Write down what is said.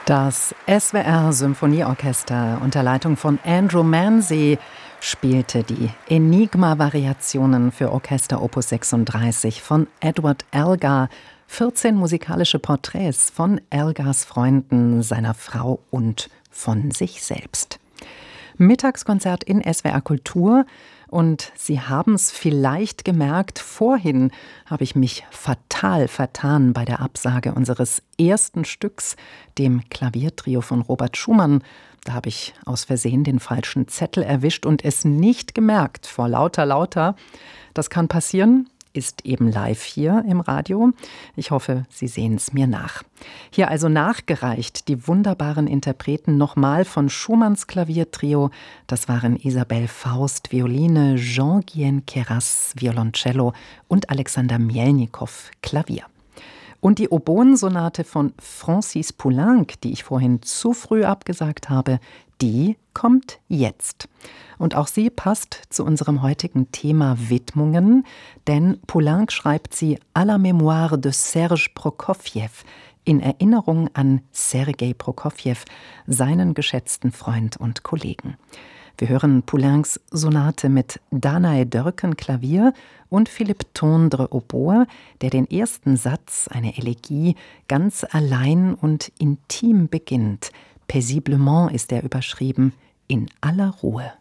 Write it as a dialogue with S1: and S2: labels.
S1: Das SWR-Symphonieorchester unter Leitung von Andrew Manze spielte die Enigma-Variationen für Orchester Opus 36 von Edward Elgar, 14 musikalische Porträts von Elgars Freunden, seiner Frau und von sich selbst. Mittagskonzert in SWR Kultur. Und Sie haben es vielleicht gemerkt, vorhin habe ich mich fatal vertan bei der Absage unseres ersten Stücks, dem Klaviertrio von Robert Schumann. Da habe ich aus Versehen den falschen Zettel erwischt und es nicht gemerkt vor lauter. Das kann passieren, ist eben live hier im Radio. Ich hoffe, Sie sehen es mir nach. Hier also nachgereicht die wunderbaren Interpreten nochmal von Schumanns Klaviertrio. Das waren Isabelle Faust, Violine, Jean-Guyen Queyras, Violoncello und Alexander Mielnikow, Klavier. Und die Oboensonate von Francis Poulenc, die ich vorhin zu früh abgesagt habe, die kommt jetzt. Und auch sie passt zu unserem heutigen Thema Widmungen, denn Poulenc schreibt sie à la mémoire de Serge Prokofjew, in Erinnerung an Sergei Prokofjew, seinen geschätzten Freund und Kollegen. Wir hören Poulencs Sonate mit Danae Dörken Klavier und Philippe Tondre Oboe, der den ersten Satz, eine Elegie, ganz allein und intim beginnt. Paisiblement ist er überschrieben, in aller Ruhe.